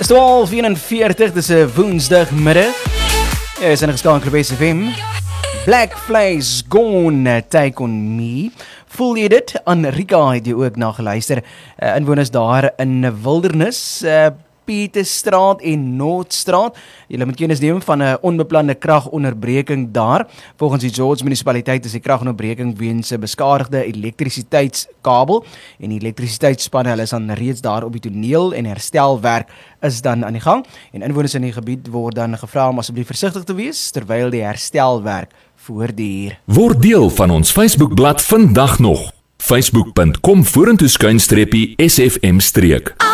Is 12:41, dis 'n woensdagmiddag. Jy is ingeskakel op SFM. Black Flags Gone, Take On Me. Voel jy dit? Anrika het jy ook na geluister. Inwoners daar in Wildernis, Pieterstraat en Noordstraat. Julle moet kennis neem van 'n onbeplande kragonderbreking daar. Volgens die George munisipaliteit is die kragonderbreking weens 'n beskadigde elektrisiteitskabel en die elektrisiteitsspanne hulle is dan reeds daar op die toneel en herstelwerk is dan aan die gang en inwoners in die gebied word dan gevra om asseblief versigtig te wees terwyl die herstelwerk voortduur. Word deel van ons Facebookblad vandag nog. Facebook.com/SFM-.